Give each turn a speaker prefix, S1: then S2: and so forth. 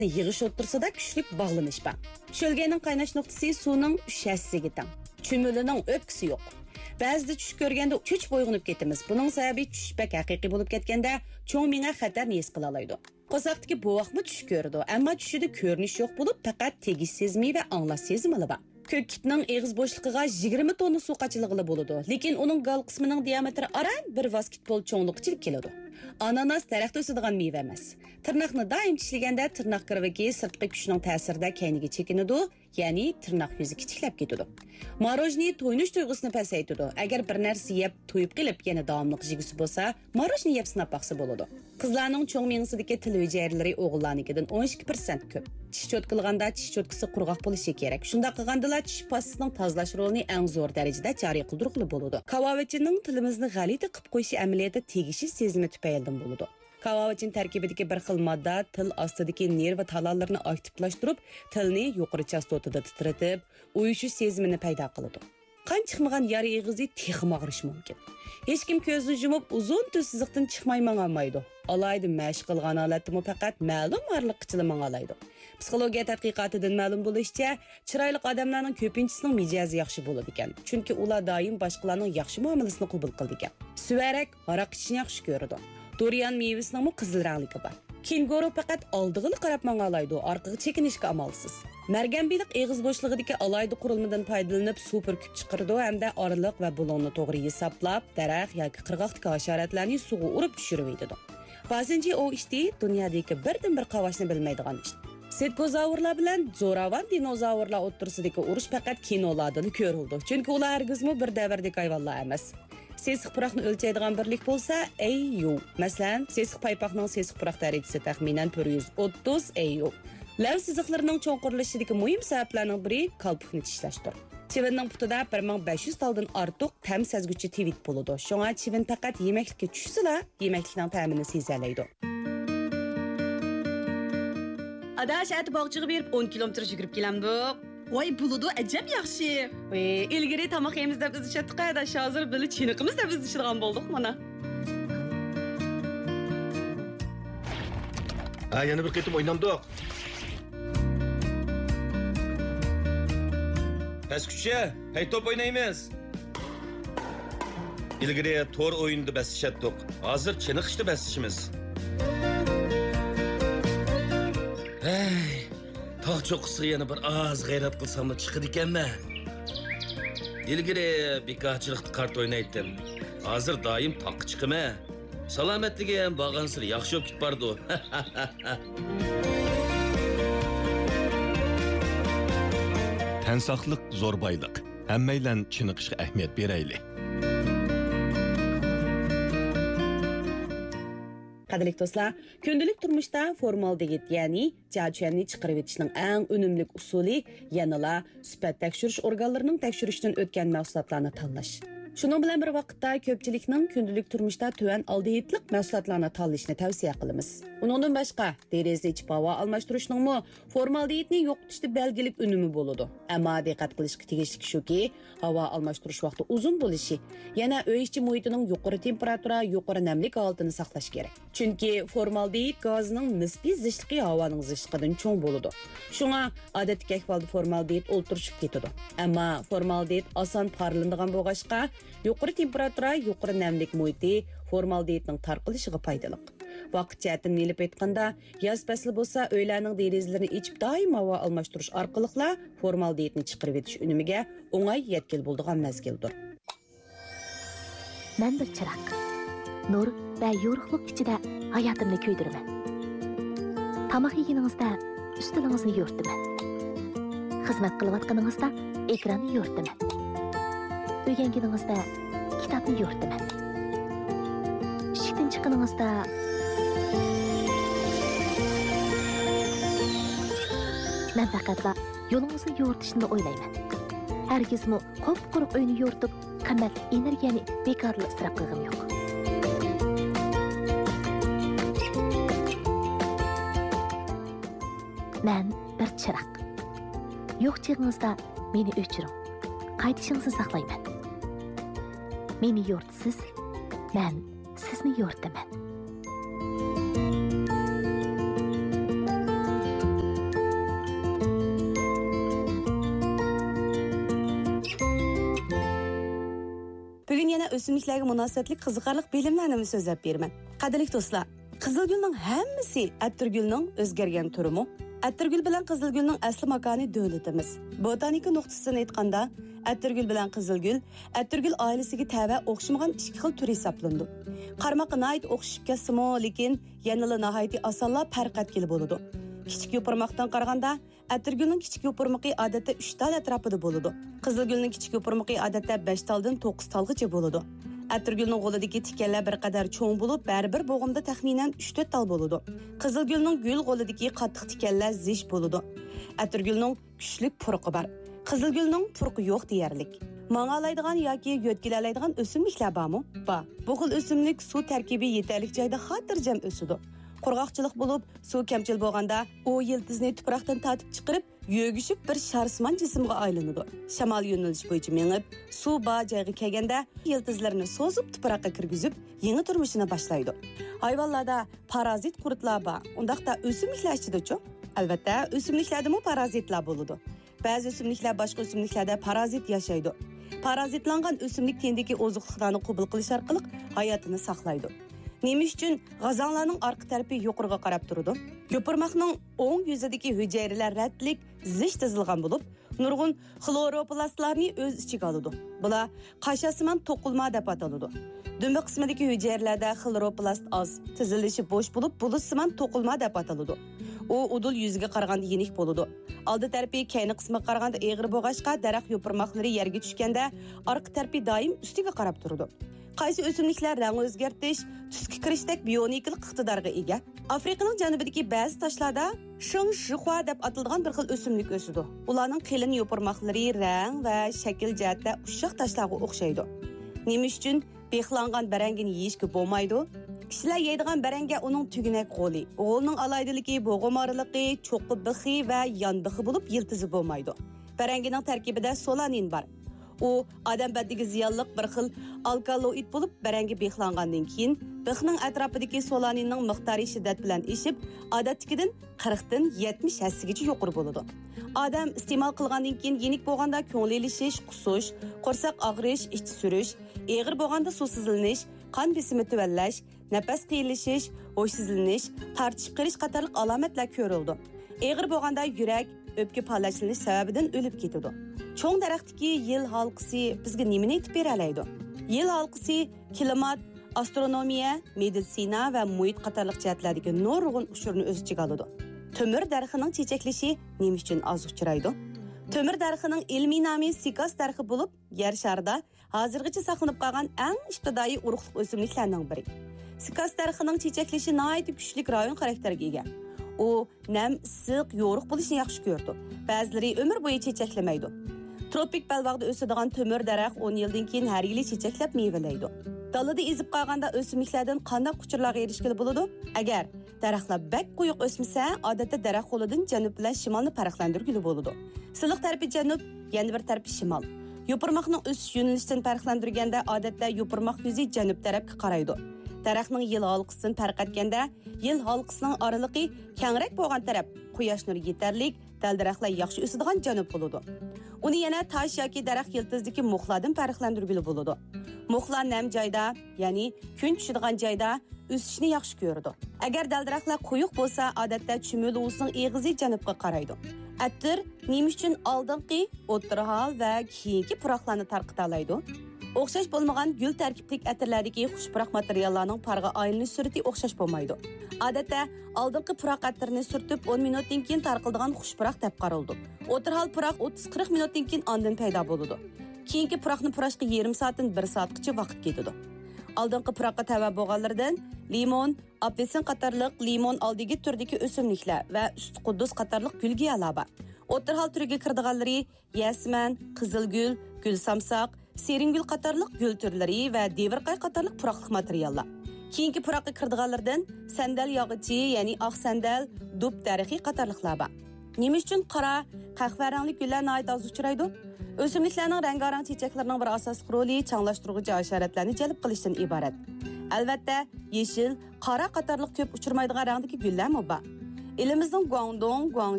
S1: Yig'ish o'ttirsida kuchlik bog'lanish bor. Cho'lgayning qaynash nuqtasi suvning ushasiga teng. Cho'milining o'pkisi yo'q. Ba'zida tush ko'rganda cho'ch bo'yg'inib ketamiz. Buning sababi tush bak haqiqiy bo'lib ketganda cho'ng miya xatarni his qila oladi. Qo'saqdagi bo'vaqmi tush ko'rdi, ammo tushida ko'rinish yo'q bo'lib, faqat tegish sezmi va anglash sezmili bor. Ko'kitning eg'iz bo'shlig'iga 20 tonna suv qachilig'i bo'ladi, lekin uning gal qismining diametri aran bir basketbol cho'ngligicha keladi. Ananas daraxtda o'sadigan meva emas. Tirnoqni doim tishlaganda tirnoq kirvigi sirtqi kuchning ta'sirida kayniga chekinadi, ya'ni tirnoq yuzi kichiklab ketadi. Marojni to'yinish tuyg'usini pasaytiradi. Agar bir narsa yeb to'yib qilib, yana davomli jigisi bo'lsa, marojni yeb sinab baqsa bo'ladi. Qizlarning cho'ng miyasidagi til hujayralari o'g'illarnikidan 12% ko'p. Tish cho'tkilganda tish cho'tkisi qurg'oq bo'lishi kerak. Shunda qilganda tish pastasining tozalash rolini eng zo'r darajada joriy qildirib bo'ladi. Kavavachining tilimizni g'alati qilib qo'yish amaliyoti tegishi sezimi tufaylidan bo'ladi. Kavavachin tarkibidagi bir xil modda til ostidagi nerv talallarni aktivlashtirib, tilni yuqori chastotida titratib, uyushish sezimini paydo qiladi. Qan chiqmagan yara eg'izi texim og'rishi mumkin. Hech kim ko'zni yumib uzun tuzsiziqdan chiqmay mangamaydi. Alayda mashq qilgan holatda faqat ma'lum orliq qichili mangalaydi. Psixologiya tadqiqotidan ma'lum bo'lishicha, chiroyli odamlarning ko'pinchisining mijozi yaxshi bo'ladi ekan. Chunki ular doim boshqalarning yaxshi muomalasini qabul qildi ekan. Suvarak aroq ichishni yaxshi ko'radi. Dorian mevasining qizil rangligi bor. Kenguru faqat oldig'ini qarab mangalaydi, orqaga chekinishga amalsiz. Marganbilik eg'iz bo'shlig'idagi alayda qurilmadan foydalanib suv purkib chiqaradi hamda oraliq va bulonni to'g'ri hisoblab, daraxt yoki qirg'oqdagi hasharotlarni suvga urib tushirib. Ba'zanchi o ishdi dunyodagi birdan-bir qavashni bilmaydigan ish. Setkozavrlar bilan zo'ravon dinozavrlar o'ttirsidagi urush faqat kinolarda ko'rildi. Chunki ular hargizmi bir davrdagi hayvonlar emas. Sesiq puroqni o'lchaydigan birlik bo'lsa AU. Masalan, sesiq paypoqning sesiq puroq darajasi taxminan 130 AU. Lav siziqlarining cho'nqirilishidagi muhim sabablarning biri qalpoqni tishlashdir. Chivinning putida 1500 taldan ortiq ta'm sezguchi tivit bo'ladi. Shunga chivin faqat yemeklikka tushsa-la, yemeklikning ta'mini sezalaydi. Adash ati bog'chiga berib 10 kilometr yugurib kelamdik. Voy buludu ajab yaxshi. Ilgari tomoq yemiz deb izlashatdik, adash hozir bili chiniqimiz deb izlashadigan bo'ldik mana.
S2: Yana bir qitim o'ynamdik. Pastkucha, hay top o'ynaymiz. Ilgari to'r o'yinida basishatdik. Hozir chiniqishda basishimiz. Hey, tog' cho'qqisiga yana bir oz g'ayrat qilsam chiqadi ekanman. Ilgari bekorchilikda kart o'ynaydim. Hozir doim tog'ga chiqaman. Salomatligi ham borgansir yaxshi bo'lib ketbardi.
S3: Tan saqlıq zo'r boyliq. Hammaylan chiniqishga ahamiyat berayli.
S1: Qadrli do'stlar, kundalik turmushda formaldegid, ya'ni jajyanni chiqarib etishning eng unumli usuli yanala sifat tekshirish organlarining tekshirishidan o'tgan mahsulotlarni tanlash. Şunun bilan bir vaqtda ko'pchilikning kundalik turmushda tuvan aldehidlik mahsulotlarni tanlashni tavsiya qilamiz. Uningdan boshqa deraza ichib havo almashtirishning formaldehidni yo'qotishda belgilik unumi bo'ladi. Ammo diqqat qilishga tegishli shuki, havo almashtirish vaqti uzun bo'lishi, yana uy ichi muhitining yuqori temperatura, yuqori namlik holatini saqlash kerak. Chunki formaldehid gazining nisbiy zichligi havoning zichligidan cho'ng bo'ladi. Shunga odatdagi ahvolda formaldehid o'ltirishib ketadi. Ammo formaldehid oson parlanadigan bo'lg'achqa yuqori temperatura, yuqori namlik muhiti formaldehidning tarqilishiga foydali. Vaqt jihatdan elib aytganda, yoz fasli bo'lsa, uylarning derazalarini ichib doim havo almashtirish orqali formaldehidni chiqarib etish unumiga o'ng'ay yetkil bo'ladigan mezgildir.
S4: Men bir chiroq. Nur va yorug'lik ichida hayotimni ko'ydiraman. Tamoq yeganingizda ustilingizni yo'rtaman. Xizmat qilayotganingizda ekranni yo'rtaman. O'rganganingizda kitobni yo'rtaman. Ishdan chiqqaningizda men faqatla yo'lingizni yo'rtishni o'ylayman. Hargizmi qop-quruq uyni yo'rtib, qimmat energiyani bekorli isrof qilgim yo'q. Men bir chiroq. Yo'q chig'ingizda meni o'chiring. Qaytishingizni saqlayman. Meni yo'rtisiz, men sizni yo'rtaman.
S1: o'simliklarga munosabatli qiziqarli bilimlarni so'zlab beraman. Qadrli do'stlar, qizilgulning hammasi atirgulning o'zgargan turimi. Atirgul bilan qizilgulning asli makoni davlatimiz. Botanika nuqtasidan aytganda, atirgul bilan qizilgul, atirgul oilasiga tava o'xshamagan ikki xil tur hisoblanadi. Qarmoqqa nayt o'xshib ketsa-mo, lekin yanada nihoyatda osonla farq etgili bo'ladi. Kichik yo'pirmoqdan qaraganda, atirgulning kichik yo'pirmoqi odatda 3 tal atrofida bo'ladi. Qizilgulning kichik yo'pirmoqi odatda 5 taldan 9 talgacha bo'ladi. Atirgulning g'o'lidagi tikanlar bir qadar cho'ng bo'lib, baribir bo'g'imda taxminan 3-4 tal bo'ladi. Qizilgulning gul g'o'lidagi qattiq tikanlar zish bo'ladi. Atirgulning kuchli purqi bor. Qizilgulning purqi yo'q deyarlik. Mang'alaydigan yoki yo'tkilalaydigan o'simliklar bormi? Bor. Bu xil o'simlik suv tarkibi yetarlik joyda xotirjam o'sidi. Qurg'oqchilik bo'lib, suv kamchil bo'lganda, u yildizni tuproqdan tatib chiqarib, yo'gishib bir sharsimon jismga aylanadi. Shamol yo'nalishi bo'yicha mengib, suv bor joyga kelganda, yildizlarini so'zib tuproqqa kirgizib, yangi turmushini boshlaydi. Hayvonlarda parazit qurtlar bor. Undaqda o'simliklar ichida-chi? Albatta, o'simliklarda mu parazitlar bo'ladi. Ba'zi o'simliklar boshqa o'simliklarda parazit yashaydi. Parazitlangan o'simlik tendagi oziqliklarni qabul qilish orqali hayotini saqlaydi. Nima uchun g'azonlarning orqa tarafi yuqoriga qarab turadi? Yo'pirmoqning o'ng yuzidagi hujayralar ratlik zish tizilgan bo'lib, nurg'un xloroplastlarni o'z ichiga oladi. Bular qashasiman to'qilma deb ataladi. Dumba qismidagi hujayralarda xloroplast oz, tizilishi bo'sh bo'lib, bulutsimon to'qilma deb ataladi. U udul yuziga qaraganda yenik bo'ladi. Oldi tarafi kayni qismiga qaraganda eg'ir bo'lg'achqa, daraxt yo'pirmoqlari yerga tushganda orqa tarafi doim ustiga qarab turadi. Qaysi o'simliklar rang o'zgartirish, tusga kirishdek bioniklik iqtidoriga ega? Afrikaning janubidagi ba'zi toshlarda shingshixua deb ataladigan bir xil o'simlik o'sidi. Ularning qilin yo'pirmoqlari rang va shakl jihatda ushoq toshlarga o'xshaydi. Nima uchun bexlangan barangini yeyishga bo'lmaydi? Kishilar yeydigan baranga uning tugunak g'oli. G'olning alaydiligi, bo'g'imorligi, cho'qi bixi va yon bixi bo'lib yiltizi bo'lmaydi. Barangining tarkibida solanin bor. U odam badiga ziyonli bir xil alkaloid bo'lib, barangi bexlangandan keyin bixning atrofidagi solaninning miqdori shiddat bilan eshib, odatdagidan 40 dan 70 hassagacha yuqori bo'ladi. Odam iste'mol qilgandan keyin yenik bo'lganda ko'ngillishish, qusish, qo'rsoq og'rish, ich surish, eg'ir bo'lganda suvsizlanish, qon besimi tuvallash, nafas qiyinlashish, hoshsizlanish, tartishib qirish qatorliq alomatlar ko'rildi. Eg'ir bo'lganda yurak, o'pka faollashlanish sababidan o'lib ketadi. Cho'ng daraxtdagi yil halqasi bizga nimani aytib beralaydi? Yil halqasi klimat, astronomiya, meditsina va muhit qatorliq jihatlardagi nurg'un ushurni o'z ichiga oladi. Temir daraxining chechaklashi nima uchun oz uchraydi? Temir daraxining ilmiy nomi sikas daraxi bo'lib, yer sharida hozirgacha saqlanib qolgan eng ibtidoiy urug'lik o'simliklarning biri. Sikas daraxining chechaklashi nihoyat kuchli rayon xarakteriga ega. U nam, issiq, yo'riq bo'lishni yaxshi ko'rdi. Ba'zilari umr bo'yi chechaklamaydi. Tropik belbog'da o'sadigan temir daraxt 10 yildan keyin har yili chechaklab mevalaydi. Dalada ezib qolganda o'simliklardan qanday quchurlarga erishgili bo'ladi? Agar daraxtlar bak quyuq o'smasa, odatda daraxt qo'lidan janub bilan shimolni farqlantirgili bo'ladi. Siliq tarafi janub, yana bir tarafi shimol. Yo'pirmoqning o'sish yo'nalishidan farqlantirganda, odatda yo'pirmoq yuzi janub tarafga qaraydi. Daraxtning yil halqasidan farq etganda, yil halqasining oraliqi kengroq bo'lgan taraf quyosh nuri yetarlik, daraxtlar yaxshi o'sadigan janub bo'ladi. Uni yana tosh yoki daraxt yiltizdagi muxlardan farqlantirgili bo'ladi. Muxlar nam joyda, ya'ni kun tushadigan joyda o'sishni yaxshi ko'radi. Agar daraxtlar quyuq bo'lsa, odatda chumul o'sining eg'izi janubga qaraydi. Atir nima uchun oldingi, o'tirhol va keyingi puroqlarni tarqita oladi? O'xshash bo'lmagan gul tarkiblik atirlardagi xushpuroq materiallarning parga aylanish surati o'xshash bo'lmaydi. Odatda oldingi puroq atirini surtib 10 minutdan keyin tarqaladigan xushpuroq deb qaraldi. O'tirhol puroq 30-40 minutdan keyin ondan paydo bo'ladi. Keyingi puroqni purashga yarim soatdan 1 soatgacha vaqt ketadi. Oldingi puroqqa tava bo'lganlardan limon, apelsin qatorliq limon oldigi turdagi o'simliklar va ust quddus qatorliq gulga alaba. O'tirhol turiga kirdiganlari yasman, qizilgul, gul samsoq, seringul qatorliq gul turlari va devirqay qatorliq puroqlik materiallar. Keyingi puroqqa kirdiganlardan sandal yog'ichi, ya'ni oq sandal, dub daraxi qatorliqlar bor. Nima uchun qora, qahva rangli gullar nihoyat oz uchraydi? O'simliklarning rangarang chechaklarining bir asosiy roli changlashtiruvchi hasharotlarni jalb qilishdan iborat. Albatta, yeshil, qora qatorliq ko'p uchirmaydigan rangdagi gullar bor. Elimizning Guangdong,